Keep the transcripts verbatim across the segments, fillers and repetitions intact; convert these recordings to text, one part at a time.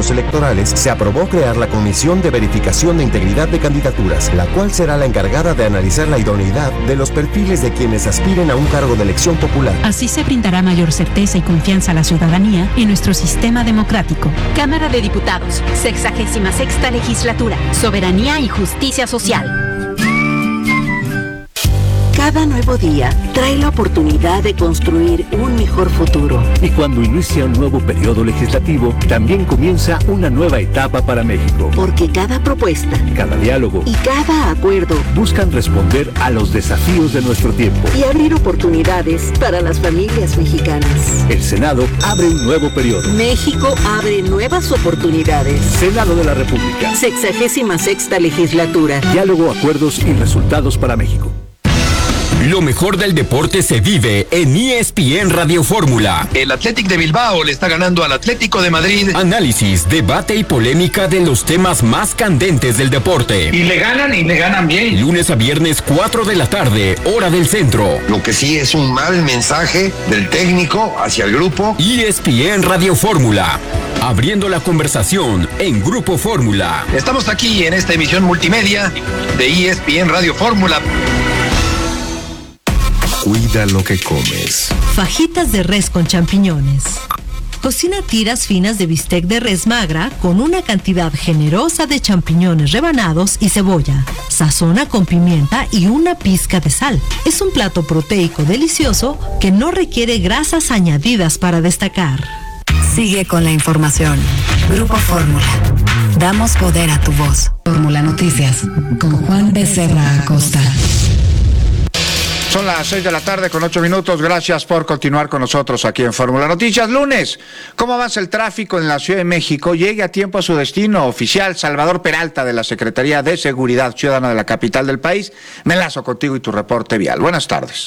Centros Electorales, se aprobó crear la Comisión de Verificación de Integridad de Candidaturas, la cual será la encargada de analizar la idoneidad de los perfiles de quienes aspiren a un cargo de elección popular. Así se brindará mayor certeza y confianza a la ciudadanía en nuestro sistema democrático. Cámara de Diputados, sexagésima sexta legislatura, soberanía y justicia social. Cada nuevo día trae la oportunidad de construir un mejor futuro. Y cuando inicia un nuevo periodo legislativo, también comienza una nueva etapa para México. Porque cada propuesta, cada diálogo y cada acuerdo buscan responder a los desafíos de nuestro tiempo y abrir oportunidades para las familias mexicanas. El Senado abre un nuevo periodo. México abre nuevas oportunidades. Senado de la República. Sexagésima sexta legislatura. Diálogo, acuerdos y resultados para México. Lo mejor del deporte se vive en E S P N Radio Fórmula. El Athletic de Bilbao le está ganando al Atlético de Madrid. Análisis, debate y polémica de los temas más candentes del deporte. Y le ganan y le ganan bien. Lunes a viernes, cuatro de la tarde, hora del centro. Lo que sí es un mal mensaje del técnico hacia el grupo. E S P N Radio Fórmula. Abriendo la conversación en Grupo Fórmula. Estamos aquí en esta emisión multimedia de E S P N Radio Fórmula. Cuida lo que comes. Fajitas de res con champiñones. Cocina tiras finas de bistec de res magra con una cantidad generosa de champiñones rebanados y cebolla. Sazona con pimienta y una pizca de sal. Es un plato proteico delicioso que no requiere grasas añadidas para destacar. Sigue con la información. Grupo Fórmula. Damos poder a tu voz. Fórmula Noticias con Juan Becerra Acosta. Son las seis de la tarde con ocho minutos. Gracias por continuar con nosotros aquí en Fórmula Noticias. Lunes, ¿cómo avanza el tráfico en la Ciudad de México? Llegue a tiempo a su destino. Oficial Salvador Peralta de la Secretaría de Seguridad Ciudadana de la capital del país. Me enlazo contigo y tu reporte vial. Buenas tardes.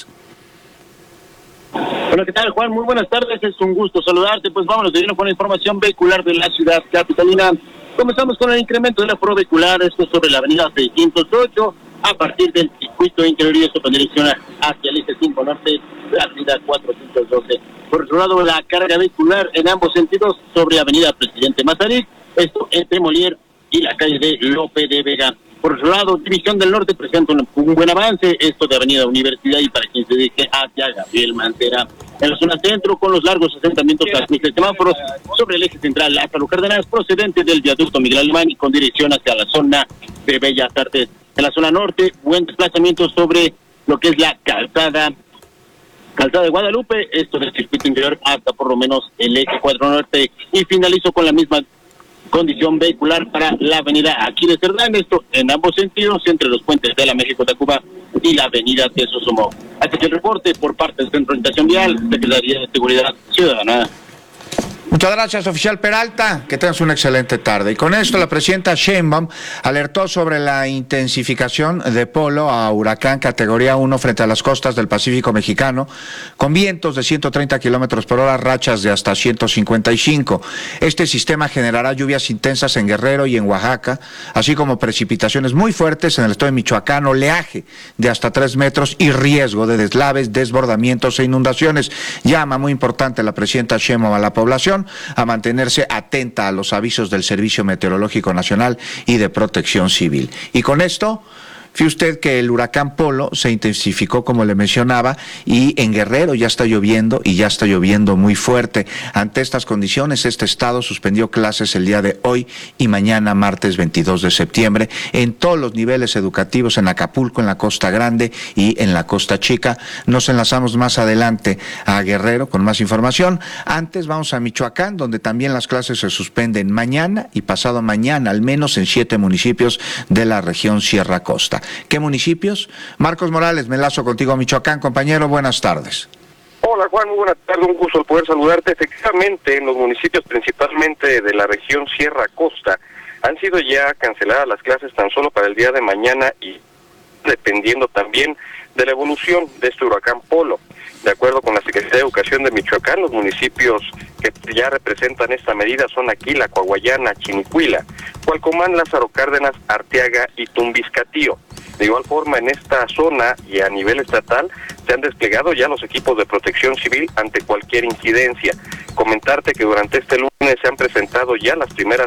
Hola, ¿qué tal, Juan? Muy buenas tardes. Es un gusto saludarte. Pues vámonos de lleno con la información vehicular de la ciudad capitalina. Comenzamos con el incremento de la aforo vehicular. Esto sobre la avenida seiscientos ocho. A partir del circuito interior y esto con dirección hacia el eje cinco norte, la avenida cuatrocientos doce. Por otro lado, la carga vehicular en ambos sentidos sobre avenida Presidente Mazarik, esto entre Molière y la calle de Lope de Vega. Por otro lado, División del Norte presenta un, un buen avance, esto de avenida Universidad y para quien se dirige hacia Gabriel Mantera. En la zona centro, con los largos asentamientos de semáforos sobre el eje central Lázaro Cárdenas, procedente del viaducto Miguel Alemán y con dirección hacia la zona de Bellas Artes. En la zona norte, buen desplazamiento sobre lo que es la calzada, calzada de Guadalupe, esto del circuito interior hasta por lo menos el eje cuatro norte, y finalizo con la misma condición vehicular para la avenida Aquiles Cerdán, esto en ambos sentidos, entre los puentes de la México-Tacuba y la avenida Tesosomo. Hasta aquí el reporte por parte del Centro de Orientación Vial, Secretaría de Seguridad Ciudadana. Muchas gracias, oficial Peralta. Que tengas una excelente tarde. Y con esto, la presidenta Sheinbaum alertó sobre la intensificación de polo a huracán categoría uno frente a las costas del Pacífico mexicano, con vientos de ciento treinta kilómetros por hora, rachas de hasta ciento cincuenta y cinco. Este sistema generará lluvias intensas en Guerrero y en Oaxaca, así como precipitaciones muy fuertes en el estado de Michoacán, oleaje de hasta tres metros y riesgo de deslaves, desbordamientos e inundaciones. Llama, muy importante, la presidenta Sheinbaum a la población a mantenerse atenta a los avisos del Servicio Meteorológico Nacional y de Protección Civil. Y con esto, fíjese usted que el huracán Polo se intensificó, como le mencionaba, y en Guerrero ya está lloviendo y ya está lloviendo muy fuerte. Ante estas condiciones, este estado suspendió clases el día de hoy y mañana, martes veintidós de septiembre, en todos los niveles educativos, en Acapulco, en la Costa Grande y en la Costa Chica. Nos enlazamos más adelante a Guerrero con más información. Antes vamos a Michoacán, donde también las clases se suspenden mañana y pasado mañana, al menos en siete municipios de la región Sierra Costa. ¿Qué municipios? Marcos Morales, me enlazo contigo a Michoacán. Compañero, buenas tardes. Hola Juan, muy buenas tardes, un gusto el poder saludarte. Efectivamente, en los municipios principalmente de la región Sierra Costa han sido ya canceladas las clases tan solo para el día de mañana y dependiendo también de la evolución de este huracán Polo. De acuerdo con la Secretaría de Educación de Michoacán, los municipios que ya representan esta medida son Aquila, Coahuayana, Chinicuila, Cualcomán, Lázaro Cárdenas, Arteaga y Tumbiscatío. De igual forma, en esta zona y a nivel estatal se han desplegado ya los equipos de protección civil ante cualquier incidencia. Comentarte que durante este lunes se han presentado ya las primeras